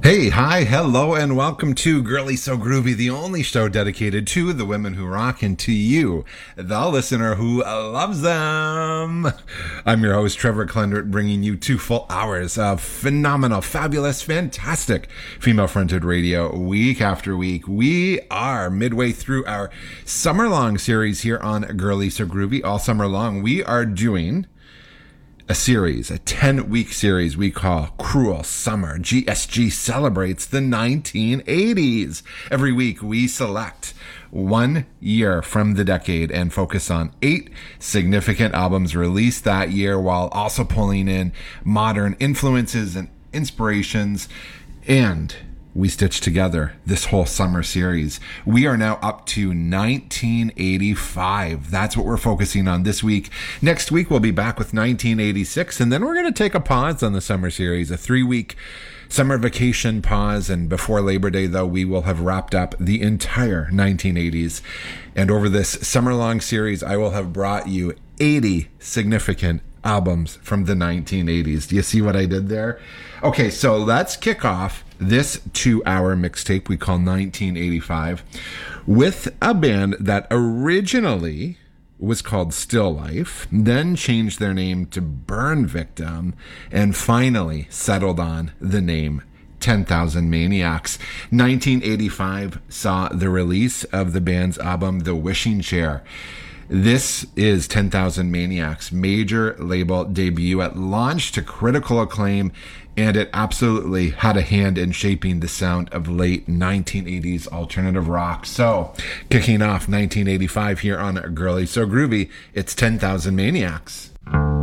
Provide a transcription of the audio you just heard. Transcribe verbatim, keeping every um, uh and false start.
Hey, hi, hello, and welcome to Girly So Groovy, the only show dedicated to the women who rock and to you, the listener who loves them. I'm your host, Trevor Klendert, bringing you two full hours of phenomenal, fabulous, fantastic female-fronted radio week after week. We are midway through our summer-long series here on Girly So Groovy. All summer long, we are doing a series, a ten-week series we call Cruel Summer. G S G celebrates the nineteen eighties. Every week we select one year from the decade and focus on eight significant albums released that year while also pulling in modern influences and inspirations, and we stitched together this whole summer series. We are now up to nineteen eighty-five. That's what we're focusing on this week. Next week, we'll be back with nineteen eighty-six, and then we're going to take a pause on the summer series, a three-week summer vacation pause. And before Labor Day, though, we will have wrapped up the entire nineteen eighties. And over this summer-long series, I will have brought you eighty significant albums from the nineteen eighties. Do you see what I did there? Okay, so let's kick off this two-hour mixtape we call nineteen eighty-five with a band that originally was called Still Life, then changed their name to Burn Victim, and finally settled on the name ten thousand Maniacs. nineteen eighty-five saw the release of the band's album The Wishing Chair. This is ten thousand Maniacs' major label debut. It launched to critical acclaim, and it absolutely had a hand in shaping the sound of late nineteen eighties alternative rock. So, kicking off nineteen eighty-five here on Girly So Groovy, it's ten thousand Maniacs.